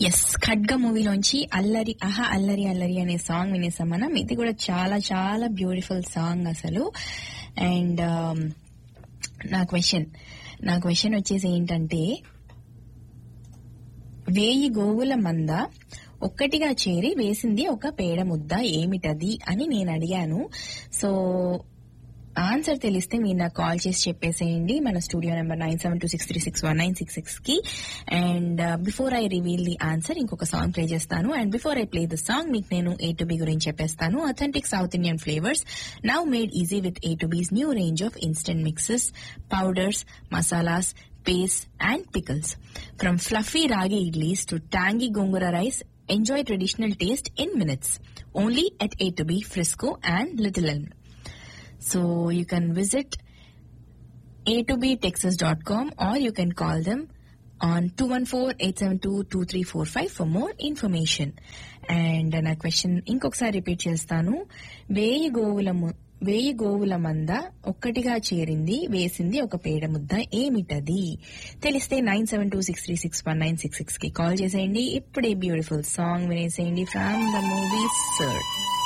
Yes, ఖడ్గ మూవీలోంచి అల్లరి ఆహా అల్లరి అల్లరి అనే సాంగ్ వినేసాం మనం. ఇది కూడా చాలా చాలా బ్యూటిఫుల్ సాంగ్ అసలు. అండ్ నా క్వశ్చన్ వచ్చేసి ఏంటంటే, 1000 గోవుల మంద ఒక్కటిగా చేరి వేసింది ఒక పేడ ముద్ద ఏమిటది అని నేను అడిగాను. సో ఆన్సర్ తెలిస్తే మీరు నాకు కాల్ చేసి చెప్పేసేయండి మన స్టూడియో నెంబర్ 9726361966 కి. And before I reveal the answer ఇంకొక సాంగ్ ప్లే చేస్తాను. And before I play the song మీకు నేను A2B గురించి చెప్పేస్తాను. Authentic south Indian flavours now made easy with A2B's new range of instant mixes, powders, masalas, paste and pickles. From fluffy ragi idlis to tangy gongura rice, enjoy traditional taste in minutes. Only at A2B, Frisco and Little Elm. So you can visit a2btexas.com or you can call them on 214-872-2345 for more information. And na question inkokasari repeat chestanu. 1000 గోవుల మంద ఒక్కటిగా చేరింది వేసింది ఒక పేడ ముద్ద ఏమిటది తెలిస్తే 9726361966 కి కాల్ చేసేయండి. ఇప్పుడే beautiful song వినేసేయండి from the movie sir.